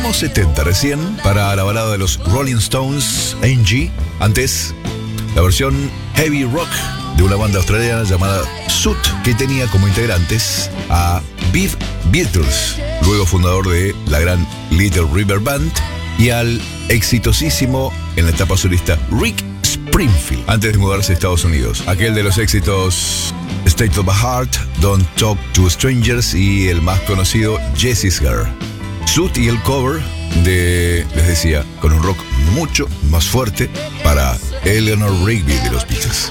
Escuchamos 70 recién para la balada de los Rolling Stones, Angie. Antes, la versión heavy rock de una banda australiana llamada Suit, que tenía como integrantes a Viv Beatles, luego fundador de la gran Little River Band, y al exitosísimo en la etapa solista Rick Springfield, antes de mudarse a Estados Unidos. Aquel de los éxitos State of the Heart, Don't Talk to Strangers y el más conocido Jessie's Girl. Suit y el cover de, les decía, con un rock mucho más fuerte para Eleanor Rigby de los Beatles.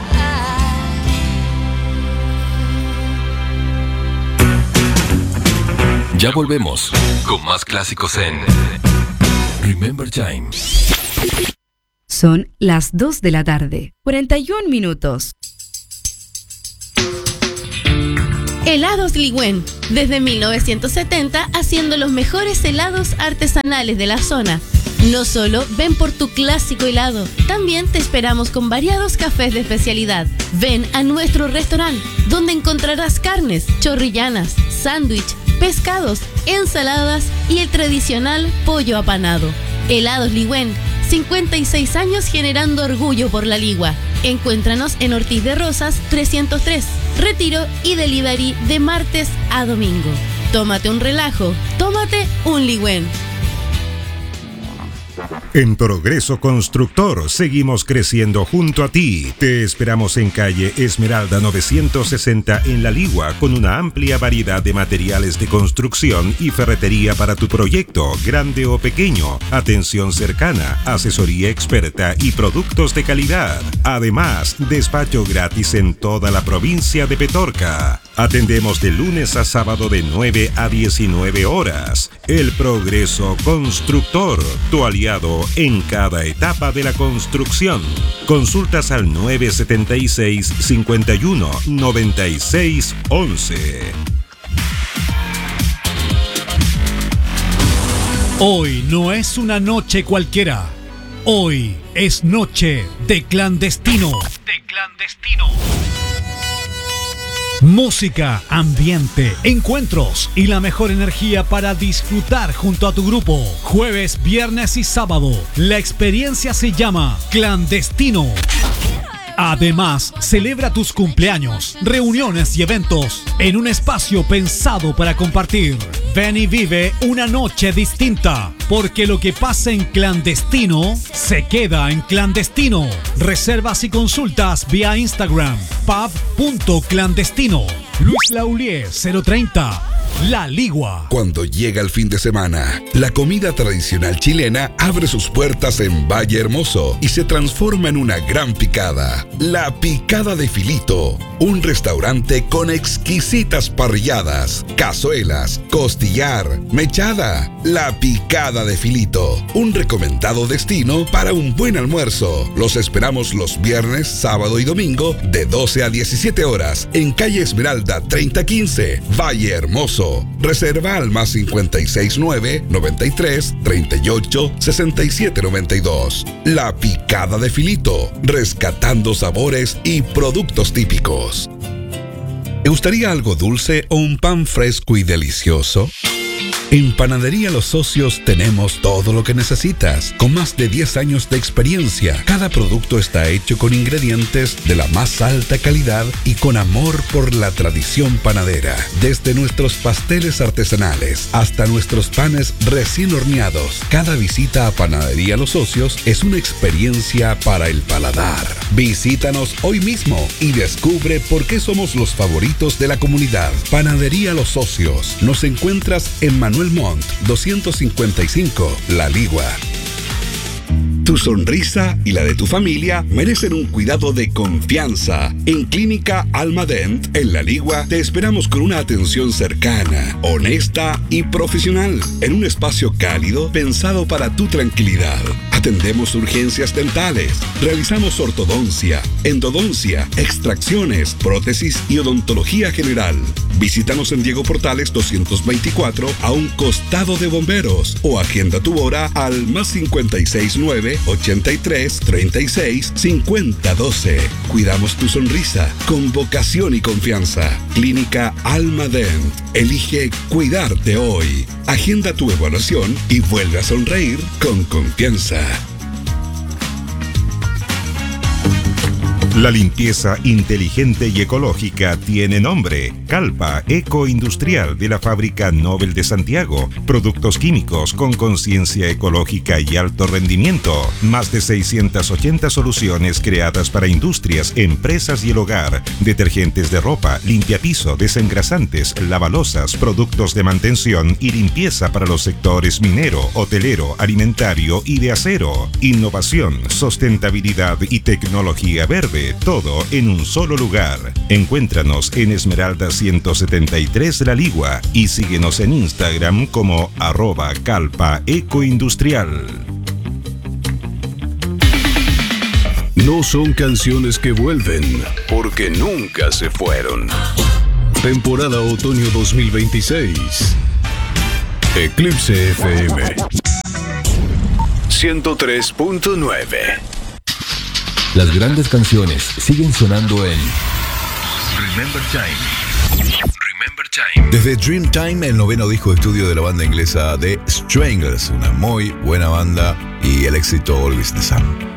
Ya volvemos con más clásicos en Remember Time. Son las 2 de la tarde, 41 minutos. Helados Ligüen, desde 1970 haciendo los mejores helados artesanales de la zona. No solo ven por tu clásico helado, también te esperamos con variados cafés de especialidad. Ven a nuestro restaurante, donde encontrarás carnes, chorrillanas, sándwich, pescados, ensaladas y el tradicional pollo apanado. Helados Ligüen, 56 años generando orgullo por la Ligua. Encuéntranos en Ortiz de Rosas 303. Retiro y delivery de martes a domingo. Tómate un relajo, tómate un Ligüen. En Progreso Constructor seguimos creciendo junto a ti. Te esperamos en calle Esmeralda 960 en La Ligua, con una amplia variedad de materiales de construcción y ferretería para tu proyecto, grande o pequeño. Atención cercana, asesoría experta y productos de calidad. Además, despacho gratis en toda la provincia de Petorca. Atendemos de lunes a sábado de 9 a 19 horas. El Progreso Constructor, tu aliado en cada etapa de la construcción. Consultas al 976 51 96 11. Hoy no es una noche cualquiera. Hoy es noche de clandestino. Música, ambiente, encuentros y la mejor energía para disfrutar junto a tu grupo. Jueves, viernes y sábado. La experiencia se llama Clandestino. Además, celebra tus cumpleaños, reuniones y eventos en un espacio pensado para compartir. Ven y vive una noche distinta, porque lo que pasa en clandestino se queda en clandestino. Reservas y consultas vía Instagram, pub.clandestino. Luis Laulier 030. La Ligua. Cuando llega el fin de semana, la comida tradicional chilena abre sus puertas en Valle Hermoso y se transforma en una gran picada. La Picada de Filito, un restaurante con exquisitas parrilladas, cazuelas, costillar, mechada. La Picada de Filito, un recomendado destino para un buen almuerzo. Los esperamos los viernes, sábado y domingo de 12 a 17 horas en calle Esmeralda 3015, Valle Hermoso. Reserva al más 569 93 38 67 92. La Picada de Filito, rescatando sabores y productos típicos. ¿Te gustaría algo dulce o un pan fresco y delicioso? En Panadería Los Socios tenemos todo lo que necesitas. Con más de 10 años de experiencia, cada producto está hecho con ingredientes de la más alta calidad y con amor por la tradición panadera. Desde nuestros pasteles artesanales hasta nuestros panes recién horneados, cada visita a Panadería Los Socios es una experiencia para el paladar. Visítanos hoy mismo y descubre por qué somos los favoritos de la comunidad. Panadería Los Socios. Nos encuentras en Manuel Montt 255, La Ligua. Tu sonrisa y la de tu familia merecen un cuidado de confianza. En Clínica Almadent, en La Ligua, te esperamos con una atención cercana, honesta y profesional, en un espacio cálido pensado para tu tranquilidad. Atendemos urgencias dentales, realizamos ortodoncia, endodoncia, extracciones, prótesis y odontología general. Visítanos en Diego Portales 224 a un costado de Bomberos o agenda tu hora al más 569 83 36 50 12. Cuidamos tu sonrisa con vocación y confianza. Clínica Almadent. Elige cuidarte hoy. Agenda tu evaluación y vuelve a sonreír con confianza. La limpieza inteligente y ecológica tiene nombre. Calpa Ecoindustrial de la Fábrica Nobel de Santiago. Productos químicos con conciencia ecológica y alto rendimiento. Más de 680 soluciones creadas para industrias, empresas y el hogar. Detergentes de ropa, limpiapiso, desengrasantes, lavalosas, productos de mantención y limpieza para los sectores minero, hotelero, alimentario y de acero. Innovación, sustentabilidad y tecnología verde. Todo en un solo lugar. Encuéntranos en Esmeralda 173 La Ligua y síguenos en Instagram como @calpaecoindustrial. No son canciones que vuelven, porque nunca se fueron. Temporada Otoño 2026. Eclipse FM 103.9. Las grandes canciones siguen sonando en Remember Time. Desde Dreamtime, el noveno disco de estudio de la banda inglesa The Stranglers, una muy buena banda, y el éxito Always the Sun.